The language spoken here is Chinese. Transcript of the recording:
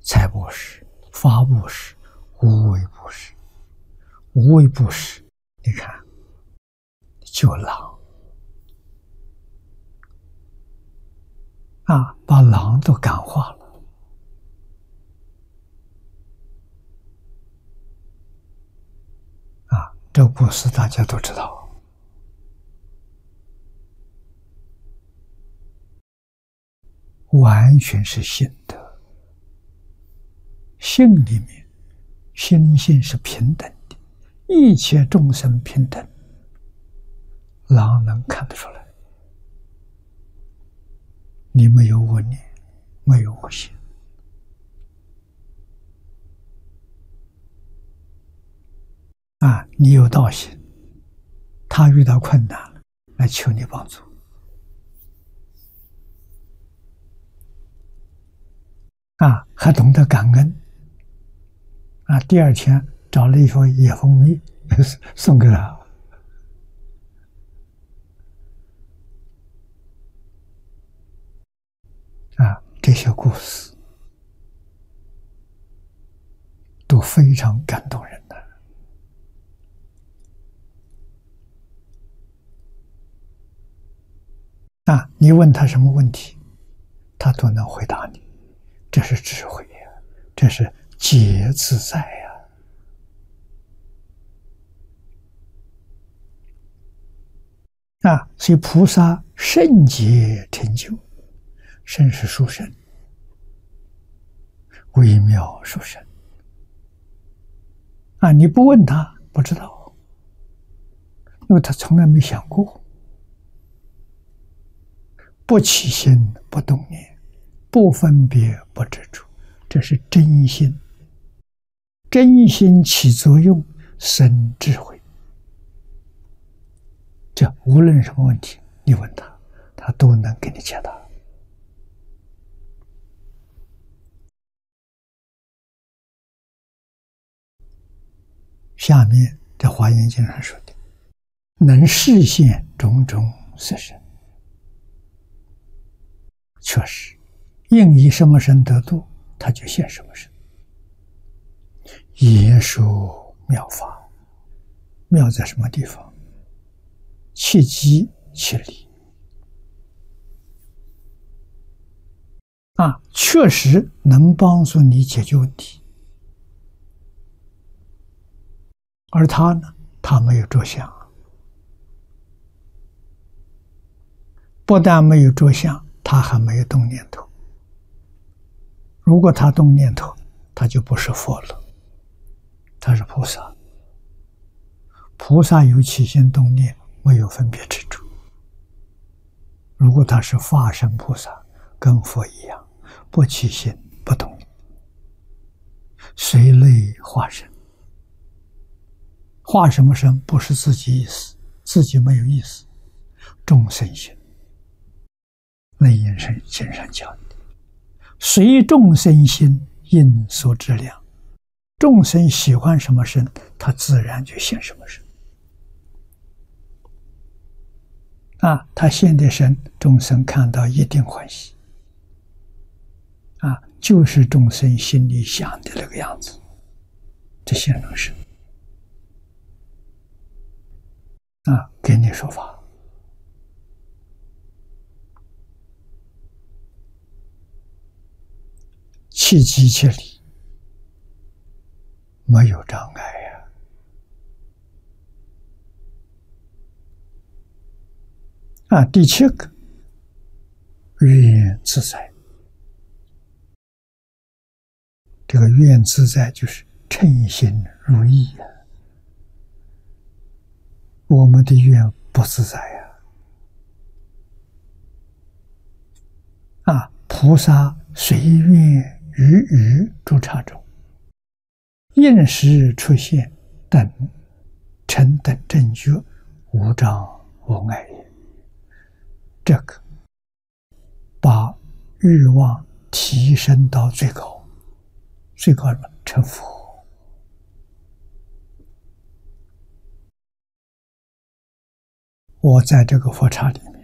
财布施、法布施、无为布施。无为布施，你看，救狼啊，把狼都感化了啊！这个布施大家都知道，完全是心德。性里面，心性是平等的，一切众生平等，狼能看得出来。你没有恶念，没有恶心啊！你有道心，他遇到困难了，来求你帮助啊，还懂得感恩啊！第二天找了一盒野蜂蜜送给他啊！这些故事都非常感动人的啊！你问他什么问题，他都能回答你，这是智慧呀，这是解自在呀！啊，所以菩萨圣解成就，圣是殊胜，微妙殊胜啊！你不问他不知道，因为他从来没想过。不起心，不动念，不分别，不执着，这是真心。真心起作用，生智慧。这无论什么问题，你问他，他都能给你解答。下面这《华严经》上说的，能示现种种色身。确实，应以什么身得度，他就现什么身。言说妙法，妙在什么地方？其机其理啊，确实能帮助你解决问题。而他呢，他没有着相，不但没有着相，他还没有动念头。如果他动念头，他就不是佛了，他是菩萨。菩萨有起心动念，没有分别执着。如果他是化身菩萨，跟佛一样，不起心不动念，随类化身。化什么身？不是自己意思，自己没有意思，众生心。楞严经上讲的，随众生心应所知量，众生喜欢什么身，他自然就现什么身。啊，他现的身，众生看到一定欢喜。啊，就是众生心里想的那个样子，这现成身。啊，给你说法。气机切理，没有障碍呀。啊，第七个，愿自在。这个愿自在就是称心如意呀。我们的愿不自在呀。啊，菩萨随愿于语诸刹中，应时出现，等成等正觉，无障无碍也。这个把欲望提升到最高，最高什么？成佛。我在这个佛刹里面